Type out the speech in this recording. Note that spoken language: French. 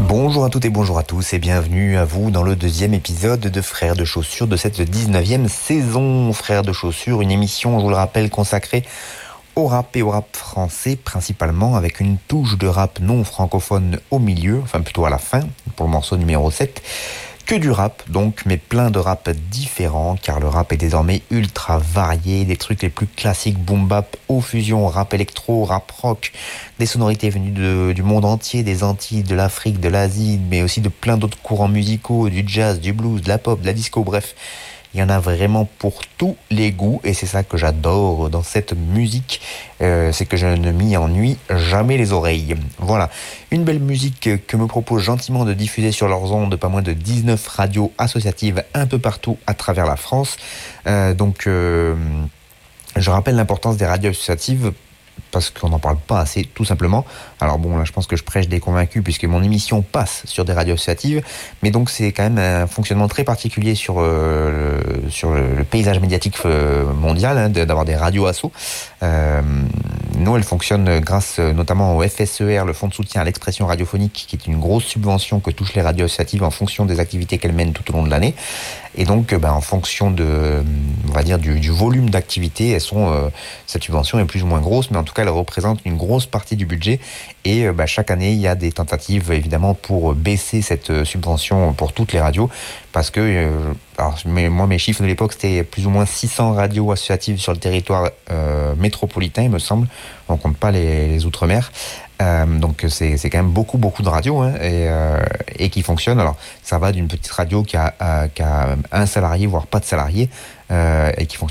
Bonjour à toutes et bonjour à tous et bienvenue à vous dans le deuxième épisode de Frères de Chaussures de cette 19e saison. Frères de Chaussures, une émission, je vous le rappelle, consacrée au rap et au rap français principalement, avec une touche de rap non francophone au milieu, enfin plutôt à la fin, pour le morceau numéro 7. Que du rap donc, mais plein de rap différents, car le rap est désormais ultra varié, des trucs les plus classiques, boom bap, aux fusions, rap électro, rap rock, des sonorités venues du monde entier, des Antilles, de l'Afrique, de l'Asie, mais aussi de plein d'autres courants musicaux, du jazz, du blues, de la pop, de la disco, bref. Il y en a vraiment pour tous les goûts et c'est ça que j'adore dans cette musique, c'est que je ne m'y ennuie jamais les oreilles. Voilà, une belle musique que me propose gentiment de diffuser sur leurs ondes pas moins de 19 radios associatives un peu partout à travers la France. Je rappelle l'importance des radios associatives parce qu'on n'en parle pas assez, tout simplement. Alors bon, là, je pense que je prêche des convaincus puisque mon émission passe sur des radios associatives, mais donc c'est quand même un fonctionnement très particulier sur le paysage médiatique mondial, hein, d'avoir des radios assos. Nous, elles fonctionnent grâce notamment au FSER, le Fonds de soutien à l'expression radiophonique, qui est une grosse subvention que touchent les radios associatives en fonction des activités qu'elles mènent tout au long de l'année. Et donc, en fonction on va dire, du volume d'activité, cette subvention est plus ou moins grosse, mais en tout cas, elle représente une grosse partie du budget. Et chaque année, il y a des tentatives, évidemment, pour baisser cette subvention pour toutes les radios, parce que, mes chiffres de l'époque, c'était plus ou moins 600 radios associatives sur le territoire métropolitain, il me semble. On compte pas les outre-mer. Donc c'est quand même beaucoup de radios, hein, et qui fonctionnent. Alors ça va d'une petite radio qui a un salarié voire pas de salarié, et qui fonctionne